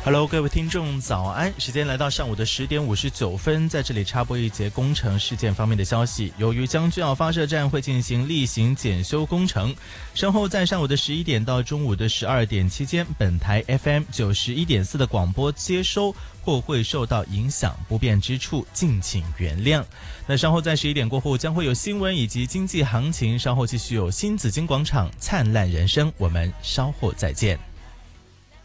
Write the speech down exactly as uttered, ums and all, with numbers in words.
Hello， 各位听众早安！时间来到上午的十点五十九分，在这里插播一节工程事件方面的消息。由于将军澳发射站会进行例行检修工程，稍后在上午的十一点到中午的十二点期间，本台 F M 九十一点四的广播接收或会受到影响，不便之处敬请原谅。那稍后在十一点过后，将会有新闻以及经济行情，稍后继续有新紫金广场灿烂人生，我们稍后再见。